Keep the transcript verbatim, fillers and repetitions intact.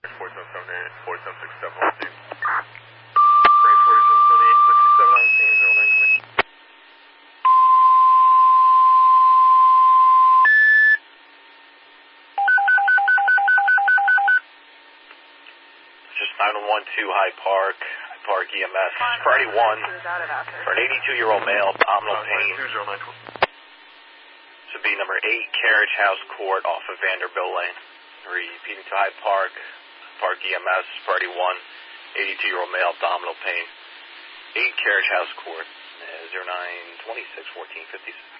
four seven seven eight, four seven six seven on scene. Range forty-seven seventy-eight, sixty-seven on scene, zero nine twenty. Just nine one one two Hyde Park, Hyde Park E M S, Friday one, for an eighty-two-year-old male, abdominal pain. Should be number eight, Carriage House Court off of Vanderbilt Lane. Repeating to Hyde Park, Park E M S, Friday one, eighty-two-year-old male, abdominal pain. eight, Carriage House Court, zero nine two six, fourteen fifty-six.